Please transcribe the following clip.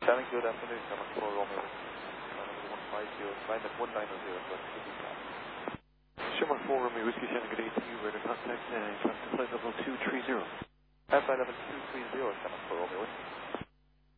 Shannon, good afternoon. Summer 4 Romeo. Number 150, climb at 190, but should be fine. Summer 4 Romeo Whiskey Shannon, good day to you. Radar contact, flight level 230. Flight level 230, Summer 4 Romeo.